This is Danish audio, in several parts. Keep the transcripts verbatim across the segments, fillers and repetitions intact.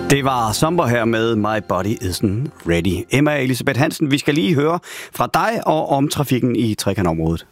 Det var Sommer her med My Body Isn't Ready. Emma Elisabeth Hansen, vi skal lige høre fra dig og om trafikken i trekantområdet.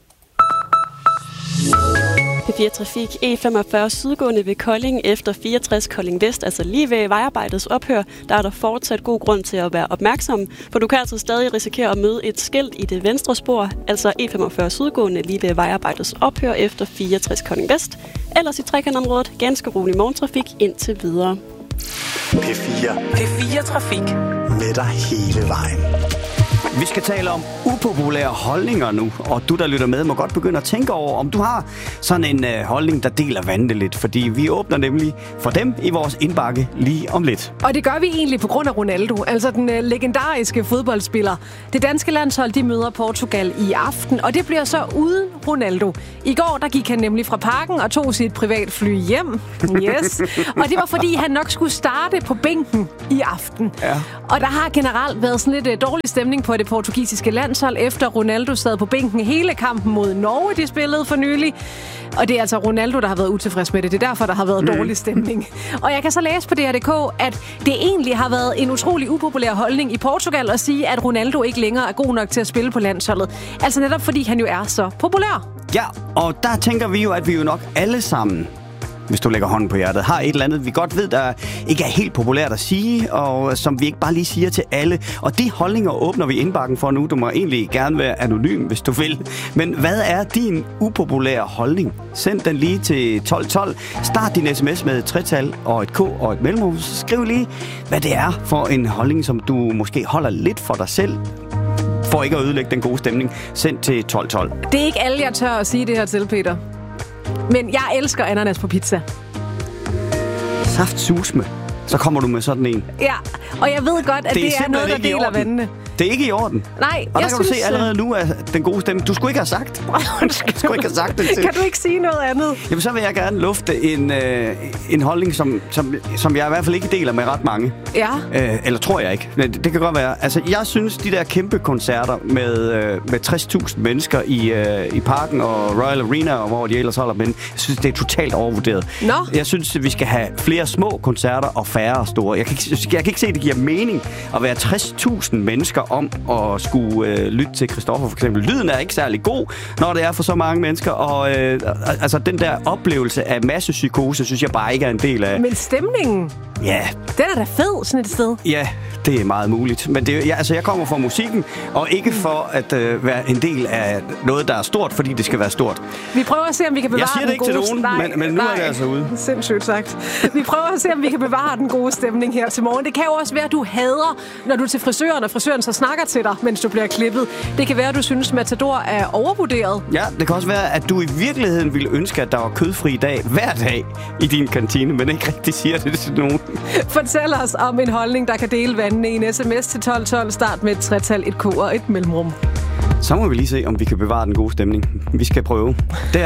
P fire Trafik E femogfyrre sydgående ved Kolding efter fireogtres Kolding Vest, altså lige ved vejarbejdets ophør, der er der fortsat god grund til at være opmærksom, for du kan altså stadig risikere at møde et skilt i det venstre spor, altså E femogfyrre sydgående lige ved vejarbejdets ophør efter fireogtres Kolding Vest, ellers i trekantområdet ganske rolig morgentrafik indtil videre. P fire. P fire Trafik. Med dig hele vejen. Vi skal tale om upopulære holdninger nu, og du, der lytter med, må godt begynde at tænke over, om du har sådan en øh, holdning, der deler vandene lidt, fordi vi åbner nemlig for dem i vores indbakke lige om lidt. Og det gør vi egentlig på grund af Ronaldo, altså den øh, legendariske fodboldspiller. Det danske landshold, de møder Portugal i aften, og det bliver så uden Ronaldo. I går, der gik han nemlig fra parken og tog sit privatfly hjem. Yes. Og det var, fordi han nok skulle starte på bænken i aften. Ja. Og der har generelt været sådan lidt øh, dårlig stemning på det portugisiske landshold, efter Ronaldo sad på bænken hele kampen mod Norge, de spillede for nylig. Og det er altså Ronaldo, der har været utilfreds med det. Det er derfor, der har været dårlig stemning. Og jeg kan så læse på D R punktum d k, at det egentlig har været en utrolig upopulær holdning i Portugal at sige, at Ronaldo ikke længere er god nok til at spille på landsholdet. Altså netop fordi han jo er så populær. Ja, og der tænker vi jo, at vi jo nok alle sammen, hvis du lægger hånden på hjertet, har et eller andet, vi godt ved, der ikke er helt populært at sige, og som vi ikke bare lige siger til alle. Og de holdninger åbner vi indbakken for nu. Du må egentlig gerne være anonym, hvis du vil. Men hvad er din upopulære holdning? Send den lige til tolv tolv. Start din sms med et tretal og et k og et mellemrum. Skriv lige, hvad det er for en holdning, som du måske holder lidt for dig selv, for ikke at ødelægge den gode stemning. Send til tolv tolv. Det er ikke alle, jeg tør at sige det her til, Peter. Men jeg elsker ananas på pizza. Saftsusme. Så kommer du med sådan en. Ja, og jeg ved godt, at det, det er, er noget, der deler vandene. Det er ikke i orden. Nej, og jeg der kan synes, du se allerede nu, at den gode stemme, du skulle ikke have sagt. Du skulle ikke have sagt det til. Kan du ikke sige noget andet? Jamen, så vil jeg gerne lufte en, øh, en holdning, som, som, som jeg i hvert fald ikke deler med ret mange. Ja. Øh, eller tror jeg ikke. Det, det kan godt være. Altså, jeg synes, de der kæmpe koncerter med, øh, med tres tusind mennesker i, øh, i parken og Royal Arena, og hvor de ellers holder, men jeg synes, det er totalt overvurderet. Nå. Jeg synes, at vi skal have flere små koncerter og færre store. Jeg kan, ikke, jeg kan ikke se, at det giver mening at være tres tusind mennesker om at skulle øh, lytte til Christoffer for eksempel. Lyden er ikke særlig god, når det er for så mange mennesker, og øh, altså den der oplevelse af massepsykose, synes jeg bare ikke er en del af. Men stemningen, ja, den er da fed sådan et sted. Ja, det er meget muligt. Men det, ja, altså, jeg kommer fra musikken, og ikke for at øh, være en del af noget, der er stort, fordi det skal være stort. Vi prøver at se, om vi kan bevare jeg siger det den ikke gode... til nogen, nej, men, men nu nej. er det altså ude. Sindssygt sagt. Vi prøver at se, om vi kan bevare den gode stemning her til morgen. Det kan jo også være, at du hader, når du er til frisøren, og frisøren så snakker til dig, mens du bliver klippet. Det kan være, at du synes, Matador er overvurderet. Ja, det kan også være, at du i virkeligheden ville ønske, at der var kødfri dag hver dag i din kantine, men ikke rigtig siger det til nogen. Fortæl os om en holdning, der kan dele vandene i en sms til tolv tolv. Start med et tretal, et k og et mellemrum. Så må vi lige se, om vi kan bevare den gode stemning. Vi skal prøve. Det er